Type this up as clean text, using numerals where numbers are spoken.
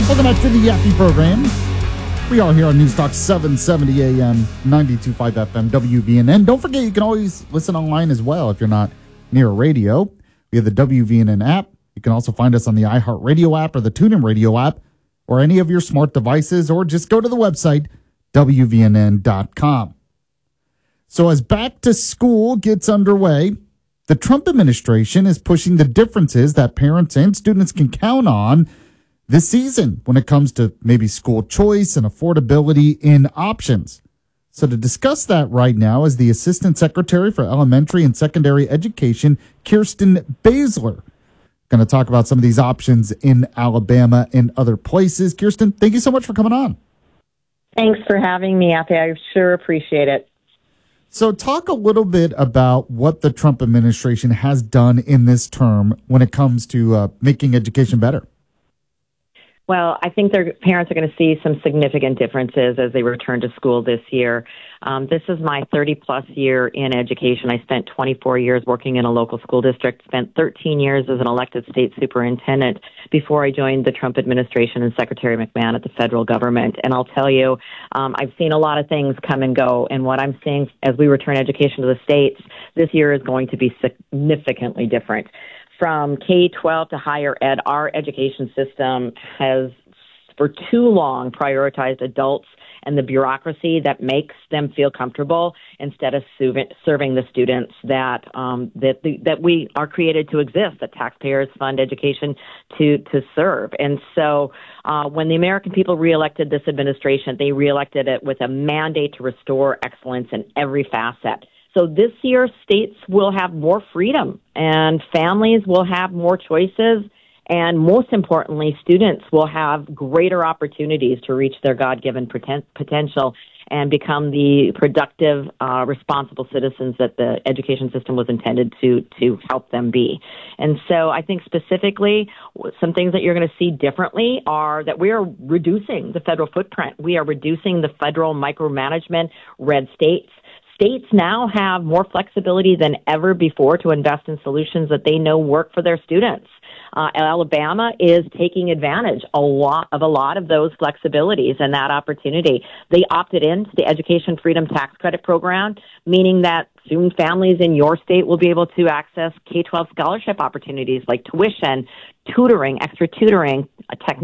Welcome back to the Yappy program. We are here on News Talk 770 AM, 92.5 FM, WVNN. Don't forget, you can always listen online as well if you're not near a radio. We have the WVNN app. You can also find us on the iHeartRadio app or the TuneIn Radio app or any of your smart devices, or just go to the website, WVNN.com. So as back to school gets underway, the Trump administration is pushing the differences that parents and students can count on this season when it comes to maybe school choice and affordability in options. So to discuss that right now is the Assistant Secretary for Elementary and Secondary Education, Kirsten Baszler. Going to talk about some of these options in Alabama and other places. Kirsten, thank you so much for coming on. Thanks for having me, Appy. I sure appreciate it. So talk a little bit about what the Trump administration has done in this term when it comes to making education better. Well, I think their parents are going to see some significant differences as they return to school this year. This is my 30-plus year in education. I spent 24 years working in a local school district, spent 13 years as an elected state superintendent before I joined the Trump administration and Secretary McMahon at the federal government. And I'll tell you, I've seen a lot of things come and go. And what I'm seeing as we return education to the states this year is going to be significantly different. From K-12 to higher ed, our education system has for too long prioritized adults and the bureaucracy that makes them feel comfortable instead of serving the students that we are created to exist, that taxpayers fund education to serve. And so when the American people reelected this administration, they reelected it with a mandate to restore excellence in every facet. So this year, states will have more freedom and families will have more choices. And most importantly, students will have greater opportunities to reach their God-given potential and become the productive, responsible citizens that the education system was intended to help them be. And so I think specifically some things that you're going to see differently are that we are reducing the federal footprint. We are reducing the federal micromanagement, red states. States now have more flexibility than ever before to invest in solutions that they know work for their students. Alabama is taking advantage a lot of those flexibilities and that opportunity. They opted into the Education Freedom Tax Credit Program, meaning that soon families in your state will be able to access K-12 scholarship opportunities like tuition, tutoring, extra tutoring, technology.